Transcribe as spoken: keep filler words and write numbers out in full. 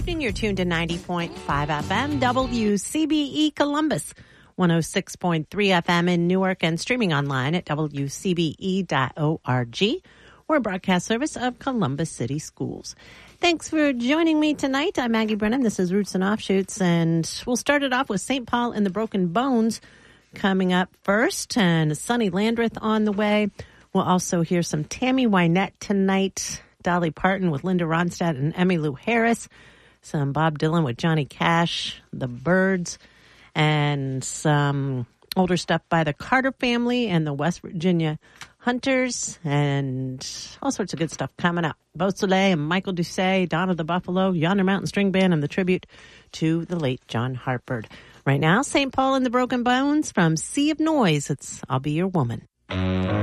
evening. You're tuned to ninety point five F M, W C B E Columbus, one oh six point three F M in Newark, and streaming online at W C B E dot org. We're a broadcast service of Columbus City Schools. Thanks for joining me tonight. I'm Maggie Brennan. This is Roots and Offshoots, and we'll start it off with Saint Paul and the Broken Bones coming up first, and Sonny Landreth on the way. We'll also hear some Tammy Wynette tonight, Dolly Parton with Linda Ronstadt and Emmylou Harris, some Bob Dylan with Johnny Cash, The Byrds, and some older stuff by the Carter family and the West Virginia Hunters, and all sorts of good stuff coming up. Beau Soleil and Michael Doucet, Donna the Buffalo, Yonder Mountain String Band, and the tribute to the late John Hartford. Right now, Saint Paul and the Broken Bones from Sea of Noise. It's I'll Be Your Woman.